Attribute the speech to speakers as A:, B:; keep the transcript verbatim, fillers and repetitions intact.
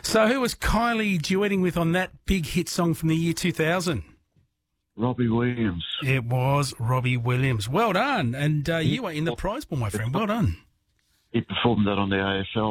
A: So who was Kylie duetting with on that big hit song from the year two thousand?
B: Robbie Williams.
A: It was Robbie Williams. Well done. And uh, you are in the prize pool, my friend. Well done.
B: He performed that on the A F L.